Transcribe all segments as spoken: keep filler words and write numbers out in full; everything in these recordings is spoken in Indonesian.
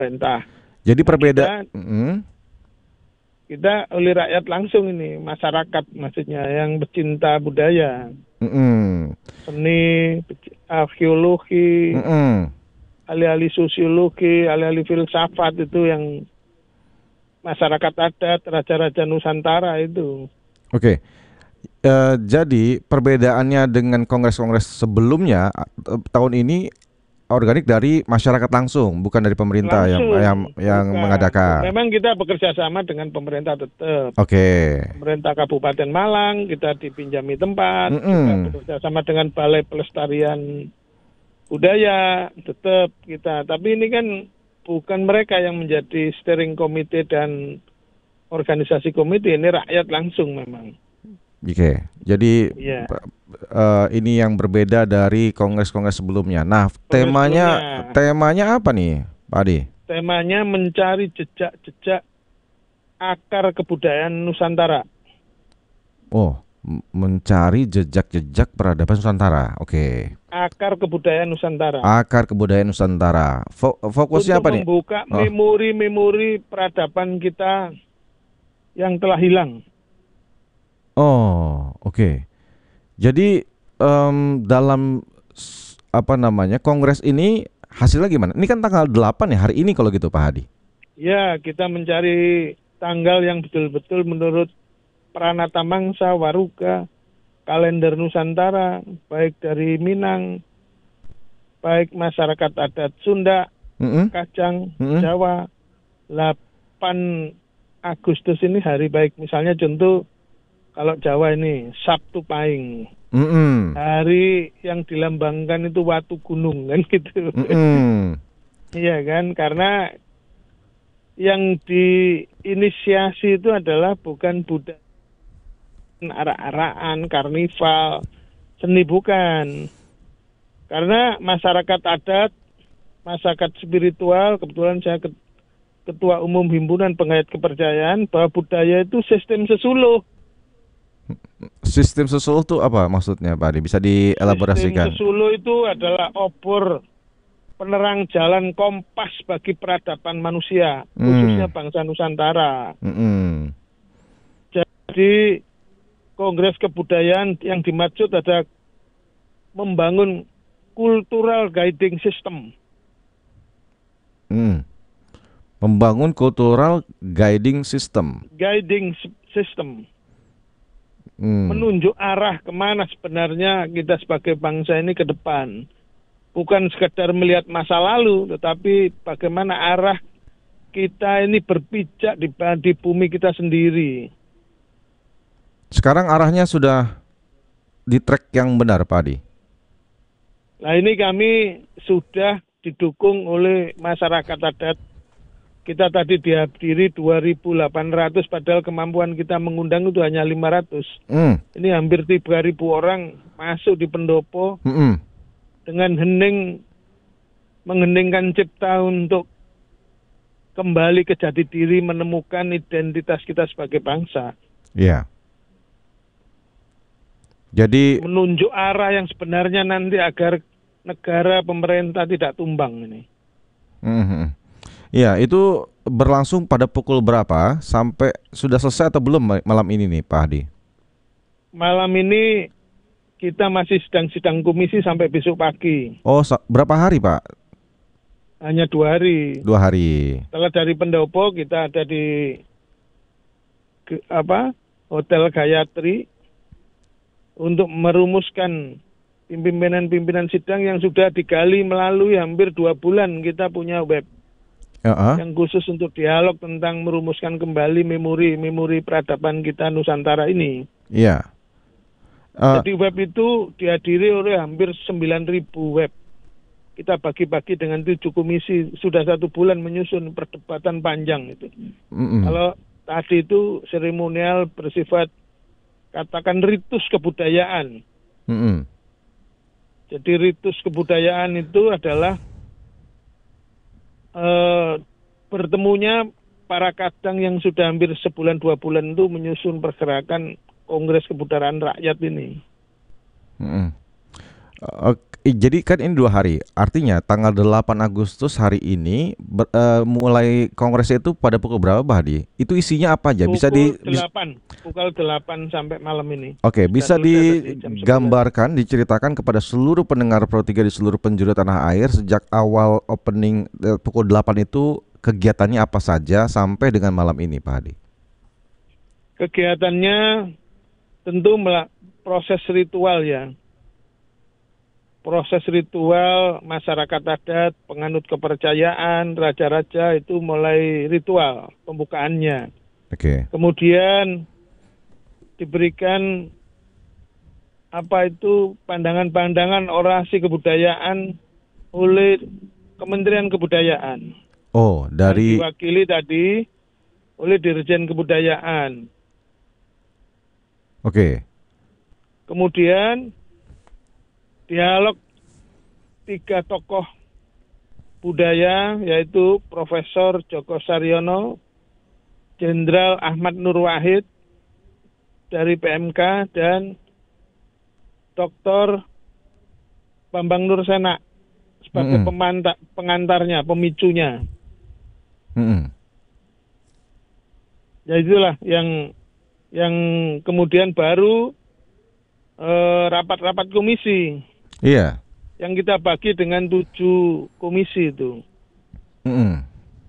pemerintah. Jadi Nah, kita perbeda. Mm, kita oleh rakyat langsung ini, masyarakat maksudnya yang pecinta budaya, mm, seni, arkeologi, mm. ahli-ahli sosiologi, ahli-ahli filsafat itu yang masyarakat adat, raja-raja Nusantara itu. Oke. Eh, jadi perbedaannya dengan kongres-kongres sebelumnya, eh, tahun ini organik dari masyarakat langsung, bukan dari pemerintah yang yang Langsung, yang bukan. mengadakan. Memang kita bekerja sama dengan pemerintah tetap. Oke. Pemerintah Kabupaten Malang, kita dipinjami tempat, juga Mm-mm. bekerja sama dengan Balai Pelestarian Budaya, tetap kita. Tapi ini kan bukan mereka yang menjadi steering committee dan organisasi komite, ini rakyat langsung memang. Oke. Jadi Iya, p- eh, ini yang berbeda dari kongres-kongres sebelumnya. Nah, kongres sebelumnya temanya temanya apa nih, Pak Adi? temanya mencari jejak-jejak akar kebudayaan Nusantara. Oh, m- mencari jejak-jejak peradaban Nusantara. Oke. Akar kebudayaan Nusantara. Akar kebudayaan Nusantara. Fo- fokusnya Untuk apa nih? membuka Oh, memori-memori peradaban kita yang telah hilang. oh, oke. Jadi em, dalam s- apa namanya kongres ini hasilnya gimana? Ini kan tanggal delapan ya hari ini kalau gitu Pak Hadi. Ya, kita mencari tanggal yang betul-betul menurut Pranata Mangsa, Waruga, kalender Nusantara, baik dari Minang, baik masyarakat adat Sunda, Mm-mm, Kajang, mm-mm, Jawa, delapan Agustus ini hari baik. Misalnya contoh kalau Jawa ini Sabtu Pahing. mm-mm, Hari yang dilambangkan itu Watu Gunung kan gitu. mm-mm. Iya kan? Karena yang diinisiasi itu adalah bukan budaya arak-arakan, karnival, seni bukan. Karena masyarakat adat, masyarakat spiritual, kebetulan saya ketua umum himpunan pengait kepercayaan bahwa budaya itu sistem sesuluh. Sistem susul itu apa maksudnya Pak Hadi? Bisa Sistem dielaborasikan? sesuluh itu adalah obor penerang jalan kompas bagi peradaban manusia, khususnya Hmm, bangsa Nusantara. mm-mm, Jadi Kongres Kebudayaan yang dimaksud ada membangun cultural guiding system. mm. Membangun cultural guiding system. Guiding system. Hmm. Menunjuk arah kemana sebenarnya kita sebagai bangsa ini ke depan. Bukan sekedar melihat masa lalu, tetapi bagaimana arah kita ini berpijak di, di bumi kita sendiri. Sekarang arahnya sudah di track yang benar Pak Hadi. Nah ini kami sudah didukung oleh masyarakat adat. Kita tadi dihadiri dua ribu delapan ratus, padahal kemampuan kita mengundang itu hanya lima ratus. Hmm. Ini hampir tiga ribu orang masuk di pendopo Mm-mm. dengan hening, mengheningkan cipta untuk kembali ke jati diri, menemukan identitas kita sebagai bangsa. Iya. Jadi, Menunjuk arah yang sebenarnya nanti agar negara pemerintah tidak tumbang ini. mhm. Iya, itu berlangsung pada pukul berapa? Sampai sudah selesai atau belum ma- malam ini nih, Pak Hadi? Malam ini kita masih sedang sidang komisi sampai besok pagi. Oh, sa- berapa hari, Pak? Hanya dua hari. Dua hari. Setelah dari pendopo kita ada di ke- apa Hotel Gayatri untuk merumuskan pimpinan-pimpinan sidang yang sudah digali melalui hampir dua bulan. Kita punya web Heeh. yang khusus untuk dialog tentang merumuskan kembali memori-memori peradaban kita Nusantara ini. Iya. Eh, Jadi web itu dihadiri oleh hampir sembilan ribu web. Kita bagi-bagi dengan tujuh komisi, sudah satu bulan menyusun perdebatan panjang itu. mm-mm. Kalau tadi itu seremonial bersifat katakan ritus kebudayaan. Mm-mm. Jadi ritus kebudayaan itu adalah eh, bertemunya para kadang yang sudah hampir sebulan dua bulan itu menyusun pergerakan Kongres Kebudayaan Rakyat ini. Mm-mm. Eh, Eh, Jadi kan ini dua hari, artinya tanggal delapan Agustus hari ini ber- eh, mulai kongres itu pada pukul berapa, Pak Hadi? Itu isinya apa aja? Bisa di Pukul bis- delapan, pukul delapan sampai malam ini. Oke, Sudah bisa selesai tadi jam sembilan. digambarkan, diceritakan kepada seluruh pendengar Pro tiga di seluruh penjuru tanah air sejak awal opening eh, pukul delapan itu kegiatannya apa saja sampai dengan malam ini, Pak Hadi? Kegiatannya tentu melak- proses ritual ya. Proses ritual masyarakat adat, penganut kepercayaan, raja-raja itu mulai ritual pembukaannya. Oke. Kemudian diberikan apa itu pandangan-pandangan orasi kebudayaan oleh Kementerian Kebudayaan. Oh, Yang dari diwakili tadi oleh Dirjen Kebudayaan. Oke. Kemudian dialog tiga tokoh budaya yaitu Profesor Djoko Saryono, Jenderal Ahmad Nur Wahid dari P M K dan Doktor Bambang Nur Sena sebagai Mm-mm. pemanta- pengantarnya, pemicunya. Mm-mm. Ya itulah yang yang kemudian baru eh, rapat-rapat komisi Iya. yang kita bagi dengan tujuh komisi itu. Mm-mm.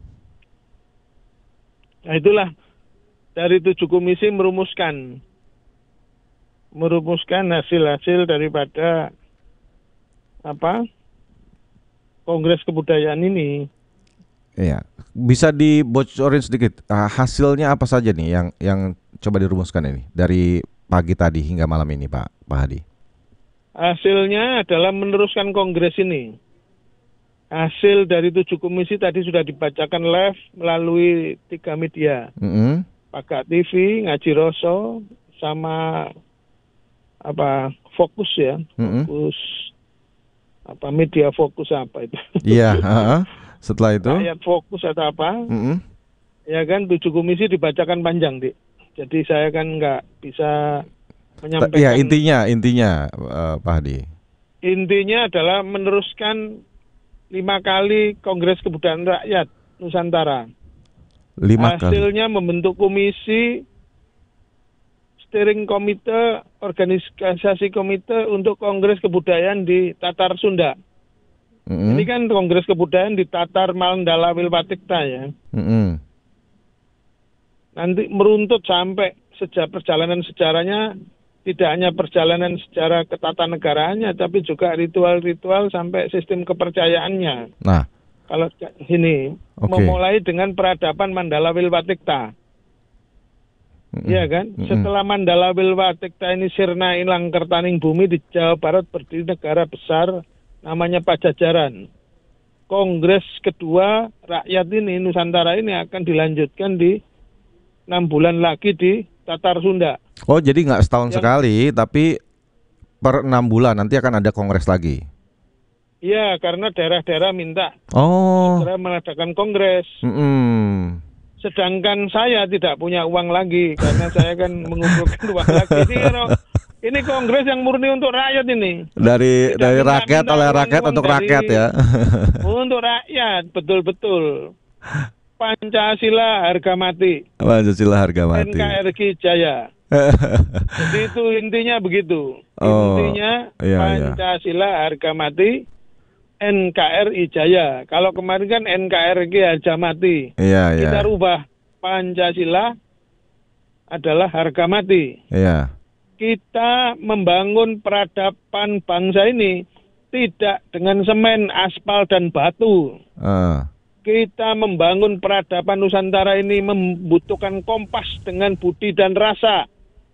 Nah itulah dari tujuh komisi merumuskan merumuskan hasil-hasil daripada apa Kongres Kebudayaan ini. Iya. Bisa dibocorin sedikit ah, hasilnya apa saja nih yang yang coba dirumuskan ini dari pagi tadi hingga malam ini, Pak Pak Hadi? Hasilnya adalah meneruskan kongres ini. Hasil dari tujuh komisi tadi sudah dibacakan live melalui tiga media. Mm-mm. Pakat T V, Ngaji Roso, sama apa Fokus ya, Mm-mm. Fokus apa media Fokus apa itu? Iya. heeh. Setelah itu, Rakyat Fokus atau apa? Mm-mm. Ya kan tujuh komisi dibacakan panjang, Dik. Jadi saya kan nggak bisa Ta- menyampaikan. ya intinya intinya eh, Pak Hadi. Intinya adalah meneruskan lima kali Kongres Kebudayaan Rakyat Nusantara. Lima kali. Hasilnya membentuk komisi, steering komite, organisasi komite untuk Kongres Kebudayaan di Tatar Sunda. Mm-mm. Ini kan Kongres Kebudayaan di Tatar Mandala Wilpatikta ya. Mm-mm. Nanti meruntut sampai sejak perjalanan sejarahnya, tidak hanya perjalanan sejarah ketatanegaraannya, tapi juga ritual-ritual sampai sistem kepercayaannya. Nah, Kalau ini Oke. memulai dengan peradaban Mandala Wilpatikta. Mm-mm. Iya kan? Mm-mm. Setelah Mandala Wilpatikta ini sirna ilang kertaning bumi, di Jawa Barat berdiri negara besar namanya Pajajaran. Kongres kedua rakyat ini, Nusantara ini akan dilanjutkan di enam bulan lagi di Tatar Sunda. Oh, jadi nggak setahun Yang- sekali, tapi per enam bulan nanti akan ada kongres lagi. Iya, karena daerah-daerah minta Oh. segera mengadakan kongres. Mm-mm. Sedangkan saya tidak punya uang lagi karena saya kan mengumpulkan uang lagi. Ini, kalau- ini kongres yang murni untuk rakyat ini. Dari Tidak dari minta- rakyat minta oleh uang- rakyat uang untuk dari- rakyat ya. Untuk rakyat, betul-betul. Pancasila harga mati. Pancasila harga mati. N K R I Jaya. Jadi itu intinya begitu. Oh, Intinya iya, iya. Pancasila harga mati, N K R I Jaya. Kalau kemarin kan N K R I harga mati. Iya, iya. Kita rubah Pancasila adalah harga mati. Iya. Kita membangun peradaban bangsa ini tidak dengan semen, aspal, dan batu. Ah. Kita membangun peradaban Nusantara ini membutuhkan kompas dengan budi dan rasa.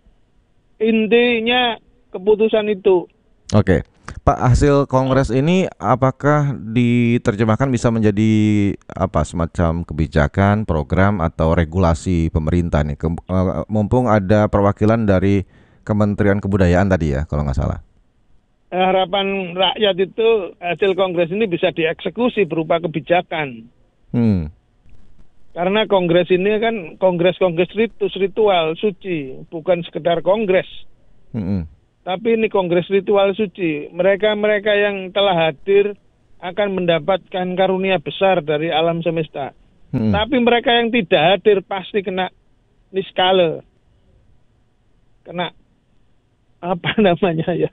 Intinya keputusan itu. Oke. Pak, hasil kongres ini apakah diterjemahkan bisa menjadi apa semacam kebijakan, program atau regulasi pemerintah nih? Ke- eh, mumpung ada perwakilan dari Kementerian Kebudayaan tadi ya, kalau nggak salah. Harapan rakyat itu hasil kongres ini bisa dieksekusi berupa kebijakan. Hmm. Karena kongres ini kan kongres-kongres ritus, ritual, suci, bukan sekedar kongres. Mm-mm. Tapi ini kongres ritual suci. Mereka-mereka yang telah hadir akan mendapatkan karunia besar dari alam semesta. Hmm. Tapi mereka yang tidak hadir pasti kena niskale. Kena apa namanya ya?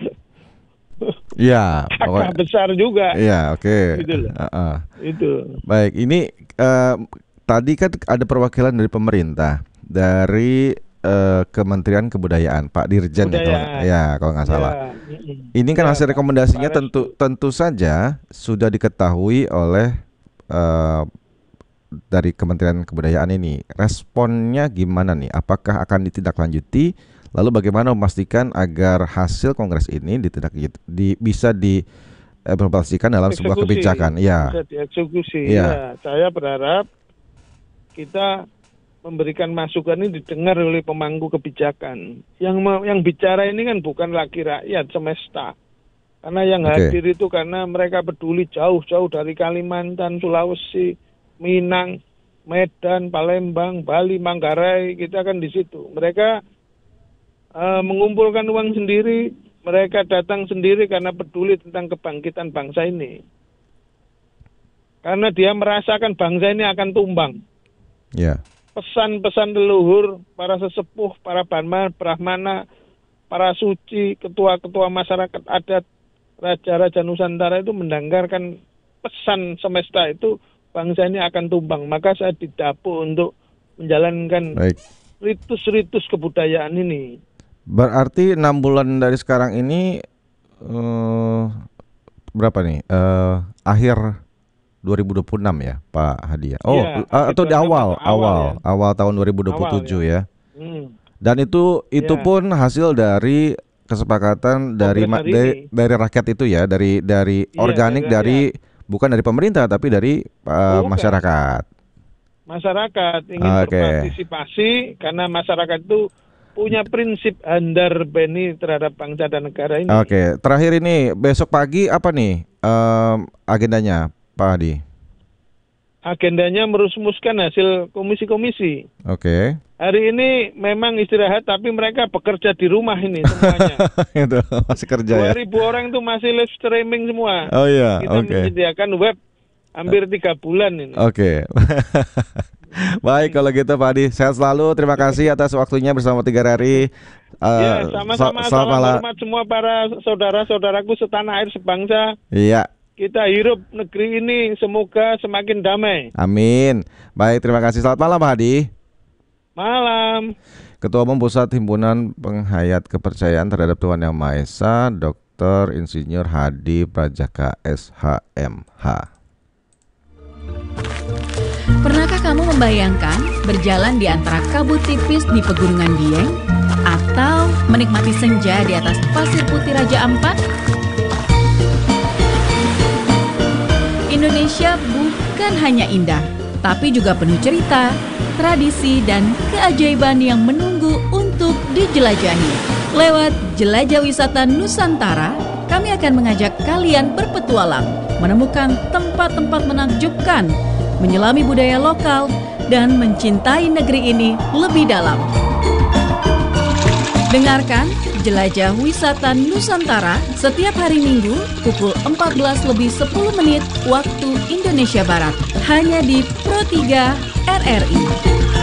Iya, kakak besar juga. Iya, oke. Okay. Gitu loh. Uh, uh. Itu. Baik, ini uh, tadi kan ada perwakilan dari pemerintah, dari uh, Kementerian Kebudayaan, Pak Dirjen ya, kalau, ya kalau nggak salah. Ya. Ini kan ya, hasil rekomendasinya tentu tentu saja sudah diketahui oleh uh, dari Kementerian Kebudayaan ini. Responnya gimana nih? Apakah akan ditindaklanjuti? Lalu bagaimana memastikan agar hasil kongres ini ditindak di, bisa diimplementasikan dalam eksekusi, sebuah kebijakan? Ya. Bisa dieksekusi. Ya. Ya, saya berharap kita memberikan masukan ini didengar oleh pemangku kebijakan. Yang yang bicara ini kan bukan lagi rakyat semesta. Karena yang okay. hadir itu karena mereka peduli jauh-jauh dari Kalimantan, Sulawesi, Minang, Medan, Palembang, Bali, Manggarai, kita kan di situ. Mereka Uh, mengumpulkan uang sendiri, mereka datang sendiri karena peduli tentang kebangkitan bangsa ini. Karena dia merasakan bangsa ini akan tumbang. Yeah. Pesan-pesan leluhur, para sesepuh, para brahmana, para suci, ketua-ketua masyarakat adat, raja-raja Nusantara itu mendengarkan pesan semesta itu, bangsa ini akan tumbang. Maka saya didapuk untuk menjalankan Baik. ritus-ritus kebudayaan ini. Berarti enam bulan dari sekarang ini uh, berapa nih? Uh, akhir dua ribu dua puluh enam ya, Pak Hadi? Oh, ya, uh, atau di awal, awal, awal, ya. awal tahun dua ribu dua puluh tujuh awal, ya. ya. Hmm. Dan itu itu ya. pun hasil dari kesepakatan dari ma- dari, dari rakyat itu ya, dari dari ya, organik dari, dari bukan dari pemerintah tapi dari uh, masyarakat. Masyarakat ingin okay. berpartisipasi karena masyarakat itu punya prinsip handar beni terhadap bangsa dan negara ini. Oke, okay. Terakhir ini besok pagi apa nih um, agendanya, Pak Hadi? Agendanya merumuskan hasil komisi-komisi. Oke. Okay. Hari ini memang istirahat, tapi mereka bekerja di rumah ini semuanya. Itu masih kerja ya. dua ribu orang itu masih live streaming semua. Oh iya. Kita okay. menyediakan web hampir tiga bulan ini. Oke. Okay. Baik kalau gitu Pak Hadi, sehat selalu. Terima kasih atas waktunya bersama Tiga R R I. Uh, ya, sama-sama. So, salam hormat semua para saudara-saudaraku setanah air sebangsa. Iya. Kita hirup negeri ini semoga semakin damai. Amin. Baik, terima kasih. Selamat malam Pak Hadi. Malam. Ketua Umum Pusat Himpunan Penghayat Kepercayaan Terhadap Tuhan Yang Maha Esa, Doktor Insinyur Hadi Prajaka S H M H. Pernahkah kamu membayangkan berjalan di antara kabut tipis di Pegunungan Dieng atau menikmati senja di atas pasir putih Raja Ampat? Indonesia bukan hanya indah, tapi juga penuh cerita, tradisi, dan keajaiban yang menunggu untuk dijelajahi. Lewat Jelajah Wisata Nusantara, kami akan mengajak kalian berpetualang, menemukan tempat-tempat menakjubkan, menyelami budaya lokal, dan mencintai negeri ini lebih dalam. Dengarkan Jelajah Wisata Nusantara setiap hari Minggu pukul empat belas lebih sepuluh menit waktu Indonesia Barat, hanya di Pro tiga R R I.